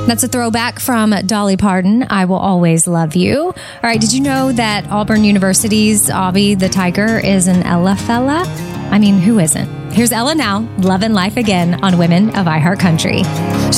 That's a throwback from Dolly Parton, I Will Always Love You. All right, did you know that Auburn University's Avi the Tiger is an Ella fella? I mean, who isn't? Here's Ella now, Love and Life Again on Women of iHeart Country.